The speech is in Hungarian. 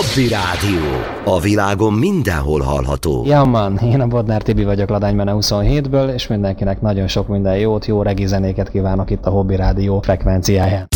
Hobby Rádió. A világon mindenhol hallható. Ja man, én a Bodnár Tibi vagyok Ladánymene 27-ből, és mindenkinek nagyon sok minden jót, jó regi zenéket kívánok itt a Hobby Rádió frekvenciáján.